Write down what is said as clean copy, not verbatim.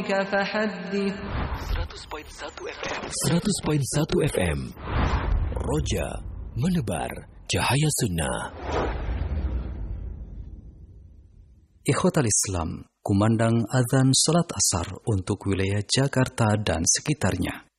ربك فحدث 100.1 FM Roja menebar cahaya sunnah. Ikhwatal Islam, kumandang azan salat asar untuk wilayah Jakarta dan sekitarnya.